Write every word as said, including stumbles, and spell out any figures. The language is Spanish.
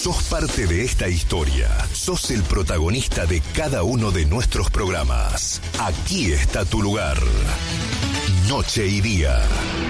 Sos parte de esta historia. Sos el protagonista de cada uno de nuestros programas. Aquí está tu lugar. Noche y Día.